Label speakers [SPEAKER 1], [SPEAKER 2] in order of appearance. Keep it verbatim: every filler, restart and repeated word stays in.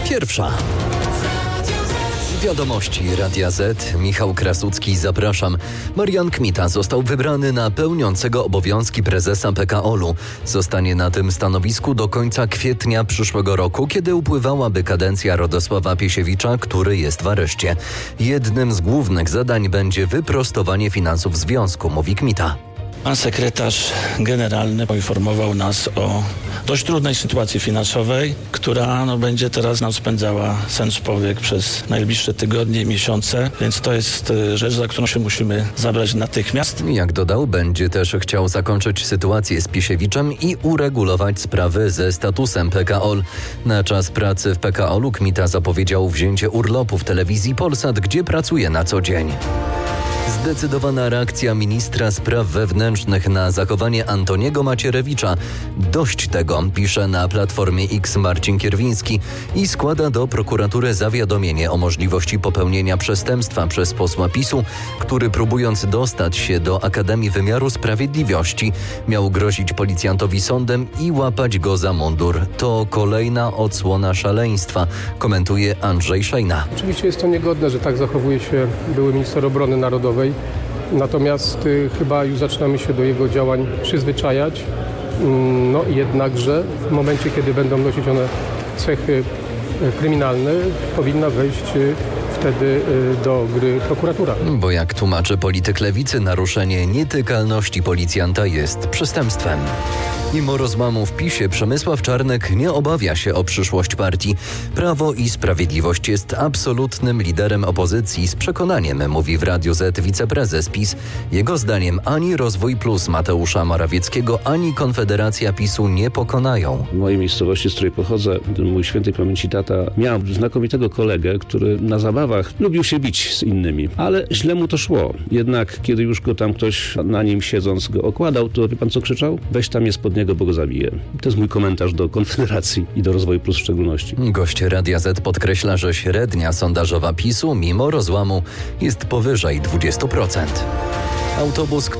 [SPEAKER 1] pierwsza. Wiadomości Radia Z. Michał Krasucki, zapraszam. Marian Kmita został wybrany na pełniącego obowiązki prezesa P K O L u. Zostanie na tym stanowisku do końca kwietnia przyszłego roku, kiedy upływałaby kadencja Radosława Piesiewicza, który jest w areszcie. Jednym z głównych zadań będzie wyprostowanie finansów związku, mówi Kmita.
[SPEAKER 2] Pan sekretarz generalny poinformował nas o dość trudnej sytuacji finansowej, która no, będzie teraz nam spędzała sen z powiek przez najbliższe tygodnie i miesiące, więc to jest rzecz, za którą się musimy zabrać natychmiast.
[SPEAKER 1] Jak dodał, będzie też chciał zakończyć sytuację z Pisiewiczem i uregulować sprawy ze statusem P K O L. Na czas pracy w P K O L u Kmita zapowiedział wzięcie urlopu w telewizji Polsat, gdzie pracuje na co dzień. Zdecydowana reakcja ministra spraw wewnętrznych na zachowanie Antoniego Macierewicza. Dość tego, pisze na Platformie X Marcin Kierwiński i składa do prokuratury zawiadomienie o możliwości popełnienia przestępstwa przez posła PiSu, który próbując dostać się do Akademii Wymiaru Sprawiedliwości miał grozić policjantowi sądem i łapać go za mundur. To kolejna odsłona szaleństwa, komentuje Andrzej Szejna.
[SPEAKER 3] Oczywiście jest to niegodne, że tak zachowuje się były minister obrony narodowej. Natomiast y, chyba już zaczynamy się do jego działań przyzwyczajać. No jednakże w momencie, kiedy będą nosić one cechy y, kryminalne, powinna wejść y, wtedy y, do gry prokuratura.
[SPEAKER 1] Bo jak tłumaczy polityk lewicy, naruszenie nietykalności policjanta jest przestępstwem. Mimo rozłamu w PiSie Przemysław Czarnek nie obawia się o przyszłość partii. Prawo i Sprawiedliwość jest absolutnym liderem opozycji z przekonaniem, mówi w Radiu Z wiceprezes PiS. Jego zdaniem ani Rozwój Plus Mateusza Morawieckiego, ani Konfederacja PiSu nie pokonają.
[SPEAKER 4] W mojej miejscowości, z której pochodzę, mój świętej pamięci tata miał znakomitego kolegę, który na zabawach lubił się bić z innymi, ale źle mu to szło. Jednak kiedy już go tam ktoś na nim siedząc go okładał, to wie pan co krzyczał? Weź tam je spod niego, bo go zabije. To jest mój komentarz do Konfederacji i do Rozwoju Plus w szczególności.
[SPEAKER 1] Gość Radia Z podkreśla, że średnia sondażowa PiSu mimo rozłamu jest powyżej dwadzieścia procent. Autobus,